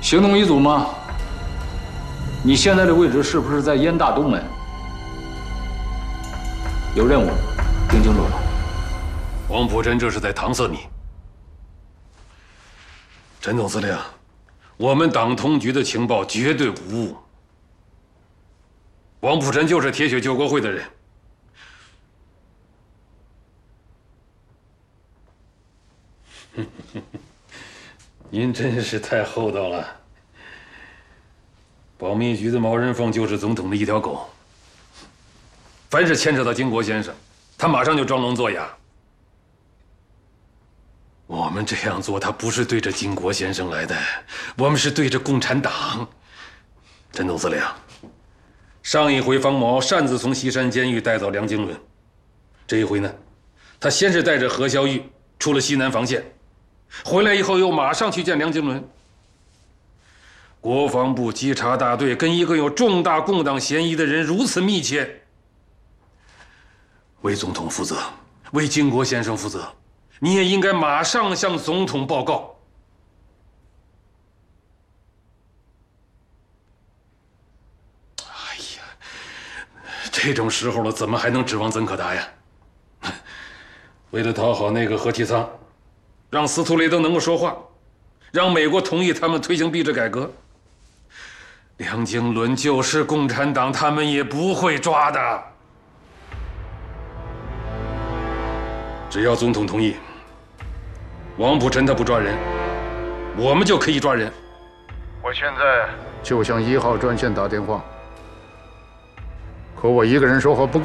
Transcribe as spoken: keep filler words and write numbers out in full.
行动一组吗？你现在的位置是不是在燕大东门？有任务，听清楚了。 王普真这是在搪塞你。陈总司令，我们党通局的情报绝对无误。王普真就是铁血救国会的人。您真是太厚道了。保密局的毛人凤就是总统的一条狗，凡是牵扯到经国先生，他马上就装聋作哑。我们这样做，他不是对着经国先生来的，我们是对着共产党。陈总司令，上一回方某擅自从西山监狱带走梁经纶，这一回呢，他先是带着何孝玉出了西南防线，回来以后又马上去见梁经纶。国防部稽查大队跟一个有重大共党嫌疑的人如此密切，为总统负责，为经国先生负责，你也应该马上向总统报告。哎呀，这种时候了，怎么还能指望曾可达呀？为了讨好那个何其仓，让司徒雷登能够说话，让美国同意他们推行币制改革。梁经纶就是共产党，他们也不会抓的。只要总统同意，王普臣他不抓人，我们就可以抓人。 我现在就向一号专线打电话，可我一个人说话不够。